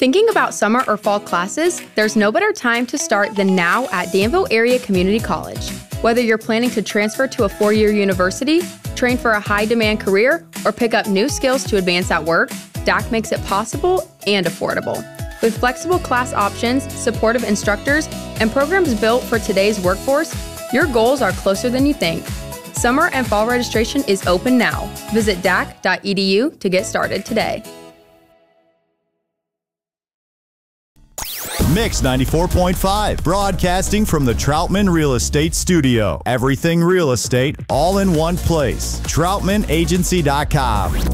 Thinking about summer or fall classes? There's no better time to start than now at Danville Area Community College. Whether you're planning to transfer to a four-year university, train for a high-demand career, or pick up new skills to advance at work, DAC makes it possible and affordable. With flexible class options, supportive instructors, and programs built for today's workforce, your goals are closer than you think. Summer and fall registration is open now. Visit dac.edu to get started today. Mix 94.5, broadcasting from the Troutman Real Estate Studio. Everything real estate, all in one place. TroutmanAgency.com.